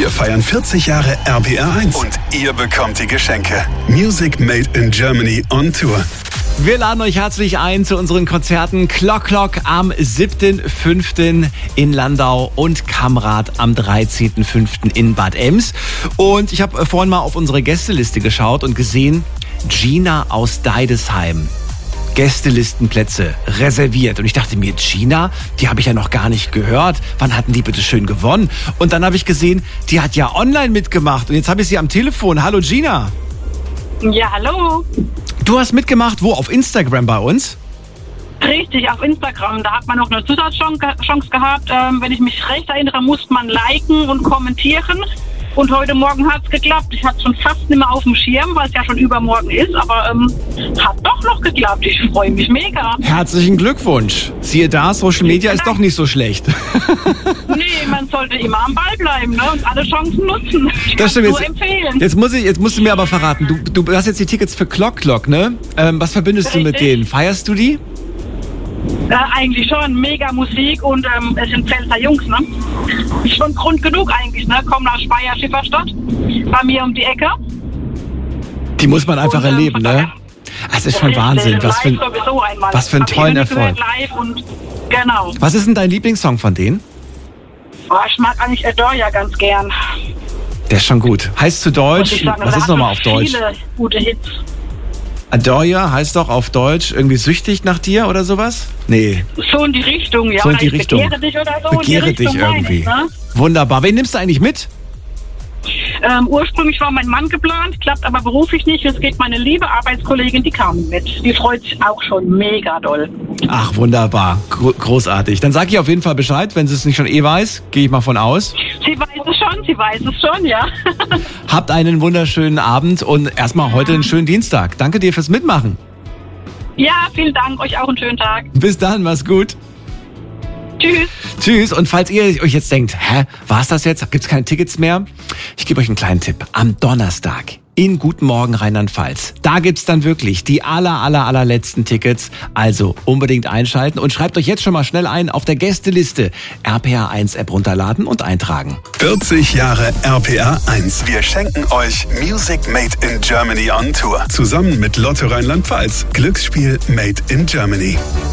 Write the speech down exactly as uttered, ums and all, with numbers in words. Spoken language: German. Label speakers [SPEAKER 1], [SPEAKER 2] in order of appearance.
[SPEAKER 1] Wir feiern vierzig Jahre R P R eins und ihr bekommt die Geschenke. Music Made in Germany on Tour.
[SPEAKER 2] Wir laden euch herzlich ein zu unseren Konzerten Clock Clock am siebten fünften in Landau und Kamrat am dreizehnten fünften in Bad Ems. Und ich habe vorhin mal auf unsere Gästeliste geschaut und gesehen, Gina aus Deidesheim. Gästelistenplätze reserviert. Und ich dachte mir, Gina, die habe ich ja noch gar nicht gehört. Wann hatten die bitte schön gewonnen? Und dann habe ich gesehen, die hat ja online mitgemacht. Und jetzt habe ich sie am Telefon. Hallo Gina.
[SPEAKER 3] Ja, hallo.
[SPEAKER 2] Du hast mitgemacht, wo? Auf Instagram bei uns?
[SPEAKER 3] Richtig, auf Instagram. Da hat man noch eine Zusatzchance gehabt. Ähm, wenn ich mich recht erinnere, muss man liken und kommentieren. Und heute Morgen hat es geklappt. Ich hatte schon fast nicht mehr auf dem Schirm, weil es ja schon übermorgen ist. Aber ähm, hat doch noch geklappt. Ich freue mich mega.
[SPEAKER 2] Herzlichen Glückwunsch. Siehe da, Social Media ist doch nicht so schlecht.
[SPEAKER 3] Nee, man sollte immer am Ball bleiben, ne? Und alle Chancen nutzen. Ich
[SPEAKER 2] Das stimmt.
[SPEAKER 3] nur
[SPEAKER 2] Jetzt,
[SPEAKER 3] empfehlen.
[SPEAKER 2] jetzt, muss ich, jetzt musst du mir aber verraten, du, du hast jetzt die Tickets für Clock Clock, ne? Ähm, was verbindest du mit
[SPEAKER 3] Richtig.
[SPEAKER 2] denen? Feierst du die?
[SPEAKER 3] Ja, eigentlich schon. Mega Musik und ähm, es sind Pfälzer Jungs, ne? Ist schon Grund genug eigentlich, ne? Kommen nach Speyer, Schifferstadt, bei mir um die Ecke.
[SPEAKER 2] Die muss man einfach
[SPEAKER 3] Und, ähm,
[SPEAKER 2] erleben, ne? Das ist schon Wahnsinn. Was für, ein-
[SPEAKER 3] Live sowieso einmal.
[SPEAKER 2] was für einen
[SPEAKER 3] Hab ich
[SPEAKER 2] tollen
[SPEAKER 3] noch nie
[SPEAKER 2] Erfolg.
[SPEAKER 3] gehört Live und genau.
[SPEAKER 2] was ist denn dein Lieblingssong von denen?
[SPEAKER 3] Oh, ich mag eigentlich Adoria ganz gern.
[SPEAKER 2] Der ist schon gut. Heißt zu
[SPEAKER 3] Muss
[SPEAKER 2] Deutsch,
[SPEAKER 3] ich sagen.
[SPEAKER 2] was
[SPEAKER 3] Da
[SPEAKER 2] ist
[SPEAKER 3] hat
[SPEAKER 2] nochmal
[SPEAKER 3] man
[SPEAKER 2] auf Deutsch?
[SPEAKER 3] Viele gute Hits.
[SPEAKER 2] Adoria heißt doch auf Deutsch irgendwie süchtig nach dir oder sowas? Nee,
[SPEAKER 3] So in die Richtung, ja.
[SPEAKER 2] So in
[SPEAKER 3] Oder
[SPEAKER 2] die
[SPEAKER 3] ich
[SPEAKER 2] Richtung.
[SPEAKER 3] Begehre dich oder so.
[SPEAKER 2] begehre
[SPEAKER 3] in die
[SPEAKER 2] dich
[SPEAKER 3] Richtung meine
[SPEAKER 2] irgendwie.
[SPEAKER 3] ich, ne?
[SPEAKER 2] Wunderbar. Wen nimmst du eigentlich mit?
[SPEAKER 3] Ähm, ursprünglich war mein Mann geplant, klappt aber beruflich nicht. Jetzt geht meine liebe Arbeitskollegin, die kam mit. Die freut sich auch schon mega doll.
[SPEAKER 2] Ach, wunderbar. Gro- großartig. Dann sag ich auf jeden Fall Bescheid, wenn sie es nicht schon eh weiß. Gehe ich mal von aus.
[SPEAKER 3] Sie weiß es schon, sie weiß es schon, ja.
[SPEAKER 2] Habt einen wunderschönen Abend und erstmal heute einen schönen Dienstag. Danke dir fürs Mitmachen.
[SPEAKER 3] Ja, vielen Dank, euch auch einen schönen Tag.
[SPEAKER 2] Bis dann, mach's gut.
[SPEAKER 3] Tschüss.
[SPEAKER 2] Tschüss. Und falls ihr euch jetzt denkt, hä, war's das jetzt? Gibt's keine Tickets mehr? Ich gebe euch einen kleinen Tipp. Am Donnerstag in Guten Morgen Rheinland-Pfalz. Da gibt's dann wirklich die aller, aller, allerletzten Tickets. Also unbedingt einschalten und schreibt euch jetzt schon mal schnell ein auf der Gästeliste. R P R eins App runterladen und eintragen.
[SPEAKER 1] vierzig Jahre R P R eins. Wir schenken euch Music Made in Germany on Tour. Zusammen mit Lotto Rheinland-Pfalz. Glücksspiel Made in Germany.